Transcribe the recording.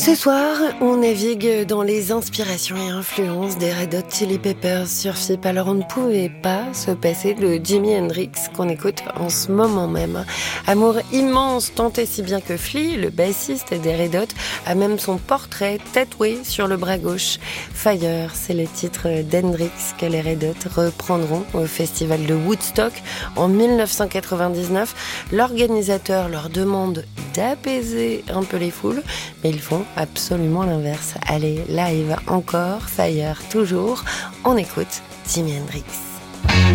Ce soir, on navigue dans les inspirations et influences des Red Hot Chili Peppers sur FIP. Alors on ne pouvait pas se passer de Jimi Hendrix qu'on écoute en ce moment même. Amour immense, tant et si bien que Flea, le bassiste des Red Hot, a même son portrait tatoué sur le bras gauche. Fire, c'est le titre d'Hendrix que les Red Hot reprendront au festival de Woodstock en 1999. L'organisateur leur demande d'apaiser un peu les foules, mais ils font absolument l'inverse. Allez, live encore, Fire toujours, on écoute Jimi Hendrix.